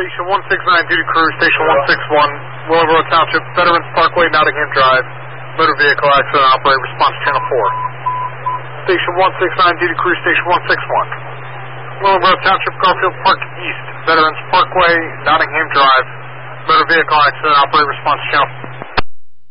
Station 169, duty crew, Station 161, Willowboro Township, Veterans Parkway, Nottingham Drive, motor vehicle accident, operator, response channel 4. Station 169, duty crew, Station 161, Willowboro Township, Garfield Park East, Veterans Parkway, Nottingham Drive, motor vehicle accident, operator, response channel